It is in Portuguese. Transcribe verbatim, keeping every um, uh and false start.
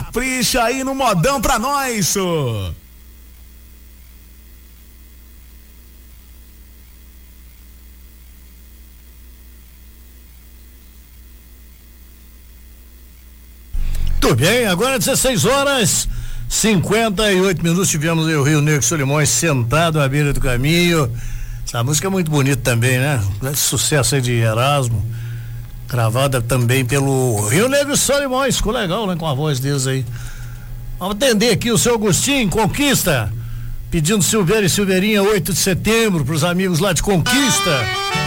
Capricha aí no modão pra nós, so. Tudo bem, agora dezesseis horas cinquenta e oito minutos, tivemos aí o Rio Negro Solimões sentado à beira do caminho. Essa música é muito bonita também, né? Grande sucesso aí de Erasmo, gravada também pelo Rio Negro Solimões, ficou legal, né? Com a voz deles aí. Vamos atender aqui o seu Agostinho, Conquista, pedindo Silveira e Silveirinha, oito de setembro, pros amigos lá de Conquista.